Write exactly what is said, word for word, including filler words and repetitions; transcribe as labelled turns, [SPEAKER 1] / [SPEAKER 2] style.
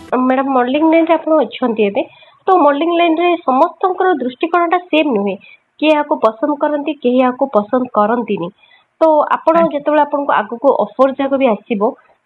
[SPEAKER 1] madam modelling line रे आपण अछंती एबे तो मॉडलिंग लाइन रे समस्तଙ୍କର दृष्टिकोणटा सेम नुहे किए याको पसंद करନ୍ତି केही याको पसंद करंतीनी तो आपण
[SPEAKER 2] ଆଜ୍ଞା
[SPEAKER 1] जेतेबेले आपनको आगु को ऑफर जाक भी आसीबो